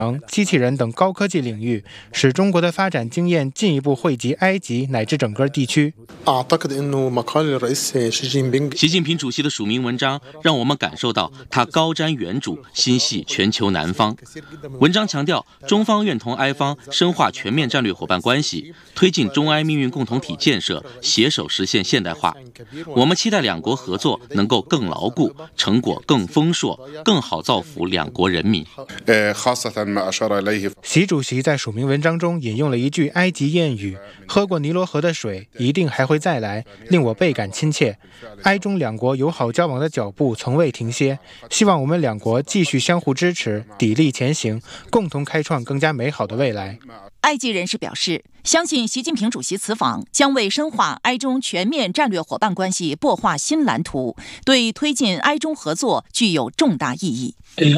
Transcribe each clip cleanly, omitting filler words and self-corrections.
机器人等高科技领域，使中国的发展经验进一步惠及埃及乃至整个地区。 习近平主席的署名文章让我们感受到他高瞻远瞩，心系全球南方。文章强调，中方愿同埃方深化全面战略伙伴关系，推进中埃命运共同体建设，携手实现现代化。我们期待两国合作能够更牢固，成果更丰硕，更好造福两国人民。 习主席在署名文章中引用了一句埃及谚语：“喝过尼罗河的水，一定还会再来”，令我倍感亲切。埃中两国友好交往的脚步从未停歇，希望我们两国继续相互支持，砥砺前行，共同开创更加美好的未来。 埃及人士表示，相信习近平主席此访将为深化埃中全面战略伙伴关系擘画新蓝图，对推进埃中合作具有重大意义。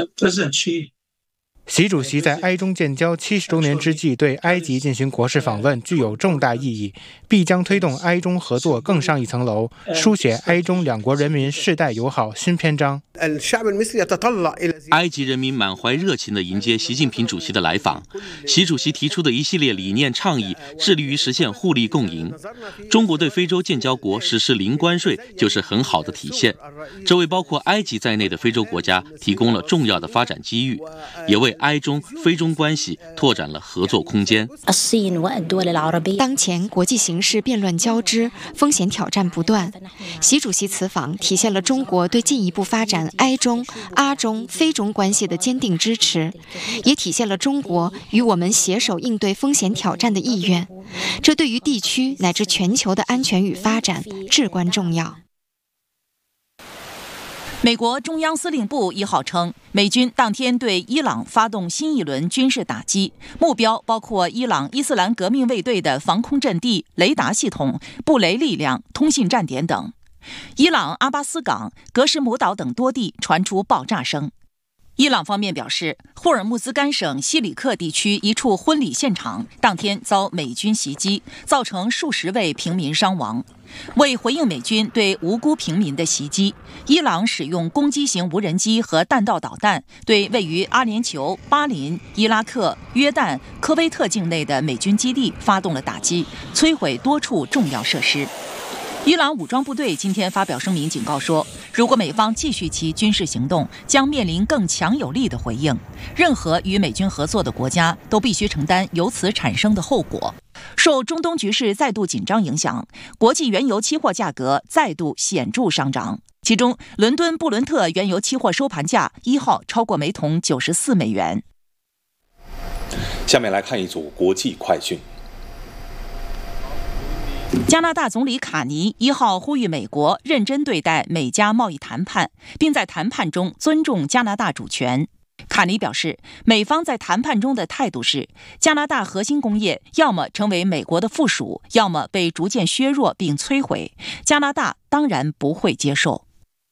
习主席在埃中建交70周年之际对埃及进行国事访问具有重大意义，必将推动埃中合作更上一层楼，书写埃中两国人民世代友好新篇章。 埃及人民满怀热情地迎接习近平主席的来访，习主席提出的一系列理念倡议致力于实现互利共赢。中国对非洲建交国实施零关税就是很好的体现，这为包括埃及在内的非洲国家提供了重要的发展机遇，也为埃中、非中关系拓展了合作空间。 当前国际形势变乱交织，风险挑战不断。习主席此访体现了中国对进一步发展埃中、阿中、非中关系的坚定支持，也体现了中国与我们携手应对风险挑战的意愿。这对于地区乃至全球的安全与发展至关重要。 美国中央司令部1号称，美军当天对伊朗发动新一轮军事打击，目标包括伊朗伊斯兰革命卫队的防空阵地、雷达系统、布雷力量、通信站点等。伊朗阿巴斯港、格什姆岛等多地传出爆炸声。伊朗方面表示，霍尔木兹干省西里克地区一处婚礼现场当天遭美军袭击，造成数十位平民伤亡。为回应美军对无辜平民的袭击，伊朗使用攻击型无人机和弹道导弹对位于阿联酋、巴林、伊拉克、约旦、科威特境内的美军基地发动了打击，摧毁多处重要设施。伊朗武装部队今天发表声明警告说，如果美方继续其军事行动，将面临更强有力的回应。任何与美军合作的国家都必须承担由此产生的后果。受中东局势再度紧张影响，国际原油期货价格再度显著上涨。其中，伦敦布伦特原油期货收盘价1号超过每桶94美元。 下面来看一组国际快讯。 加拿大总理卡尼1号呼吁美国认真对待美加贸易谈判，并在谈判中尊重加拿大主权。卡尼表示，美方在谈判中的态度是，加拿大核心工业要么成为美国的附属，要么被逐渐削弱并摧毁。加拿大当然不会接受。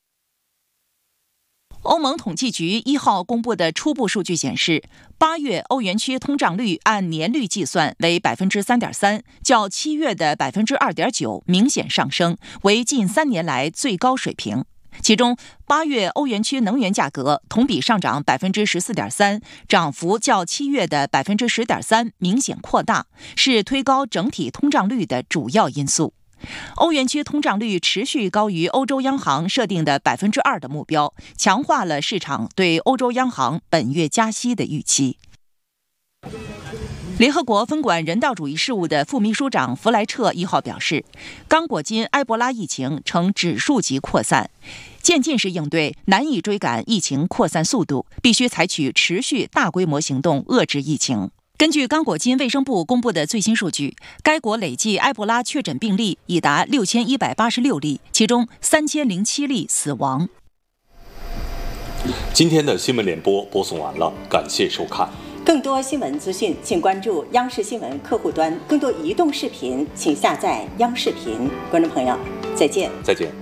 欧盟统计局1号公布的初步数据显示，8月欧元区通胀率按年率计算为 3.3%， 较7月的 2.9% 明显上升，为近3年来最高水平。其中，8月欧元区能源价格同比上涨 14.3%， 涨幅较7月的 10.3% 明显扩大，是推高整体通胀率的主要因素。欧元区通胀率持续高于欧洲央行设定的 2% 的目标，强化了市场对欧洲央行本月加息的预期。联合国分管人道主义事务的副秘书长弗莱彻1号表示，刚果金埃博拉疫情呈指数级扩散，渐进式应对难以追赶疫情扩散速度，必须采取持续大规模行动遏制疫情。根据刚果金卫生部公布的最新数据，该国累计埃博拉确诊病例已达6186例，其中3007例死亡。 今天的新闻联播播送完了，感谢收看。 更多新闻资讯，请关注央视新闻客户端。更多移动视频，请下载央视频。观众朋友，再见。 再见。